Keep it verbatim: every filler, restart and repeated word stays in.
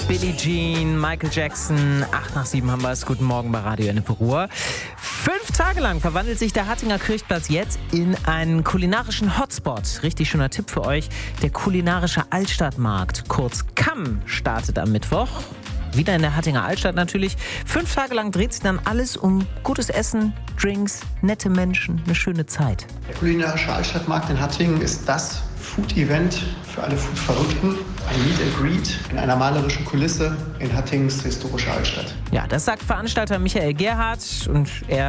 Billie Jean, Michael Jackson. acht nach sieben haben wir es. Guten Morgen bei Radio Ennepe Ruhr. Fünf Tage lang verwandelt sich der Hattinger Kirchplatz jetzt in einen kulinarischen Hotspot. Richtig schöner Tipp für euch. Der kulinarische Altstadtmarkt, kurz K A M, startet am Mittwoch. Wieder in der Hattinger Altstadt natürlich. Fünf Tage lang dreht sich dann alles um gutes Essen, Drinks, nette Menschen, eine schöne Zeit. Der kulinarische Altstadtmarkt in Hattingen ist das Food-Event für alle Food-Verrückten. Ein Meet and Greet in einer malerischen Kulisse in Hattingens historischer Altstadt. Ja, das sagt Veranstalter Michael Gerhardt und er